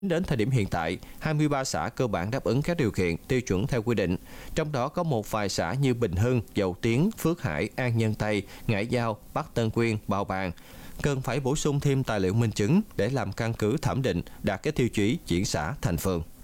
Đến thời điểm hiện tại, 23 xã cơ bản đáp ứng các điều kiện tiêu chuẩn theo quy định, trong đó có một vài xã như Bình Hưng, Dầu Tiếng, Phước Hải, An Nhân Tây, Ngãi Giao, Bắc Tân Quyên, Bào Bàng cần phải bổ sung thêm tài liệu minh chứng để làm căn cứ thẩm định đạt cái tiêu chí chuyển xã thành phường.